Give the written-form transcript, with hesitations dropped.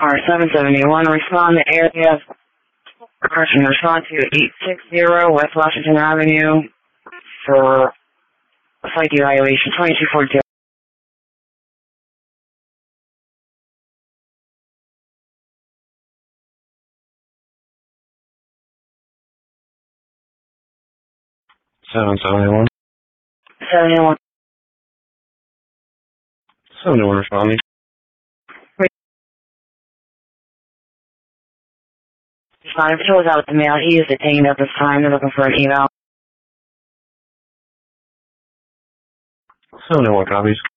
R771, respond to area. Correction, respond to 860 West Washington Avenue for site evaluation 2240. Seven 71. 71 responding. Responding patrol is out with the mail. He is detained at this time. They're looking for an eval. 71 copies.